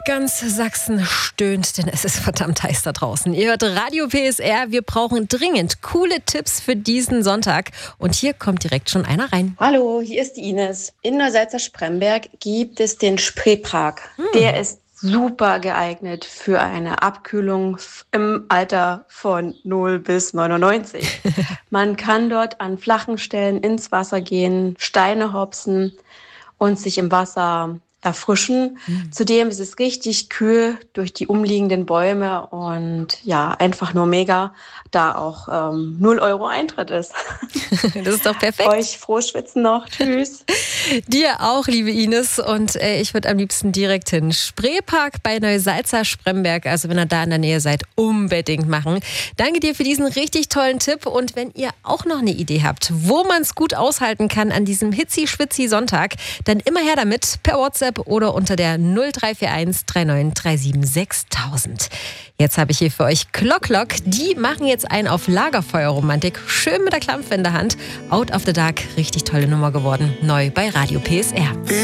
Ganz Sachsen stöhnt, denn es ist verdammt heiß da draußen. Ihr hört Radio PSR. Wir brauchen dringend coole Tipps für diesen Sonntag. Und hier kommt direkt schon einer rein. Hallo, hier ist die Ines. In Neusalza-Spremberg gibt es den Spreepark. Der ist super geeignet für eine Abkühlung im Alter von 0 bis 99. Man kann dort an flachen Stellen ins Wasser gehen, Steine hopsen und sich im Wasser erfrischen. Zudem ist es richtig kühl durch die umliegenden Bäume und ja, einfach nur mega, da auch 0 Euro Eintritt ist. Das ist doch perfekt. Euch frohes Schwitzen noch. Tschüss. Dir auch, liebe Ines. Und ich würde am liebsten direkt hin. Spreepark bei Neusalza-Spremberg. Also wenn ihr da in der Nähe seid, unbedingt machen. Danke dir für diesen richtig tollen Tipp. Und wenn ihr auch noch eine Idee habt, wo man es gut aushalten kann an diesem Hitzi-Schwitzi-Sonntag, dann immer her damit per WhatsApp oder unter der 0341 3937 6000. Jetzt habe ich hier für euch Clock. Die machen jetzt einen auf Lagerfeuerromantik. Schön mit der Klampfe in der Hand. Out of the Dark. Richtig tolle Nummer geworden. Neu bei Radio PSR.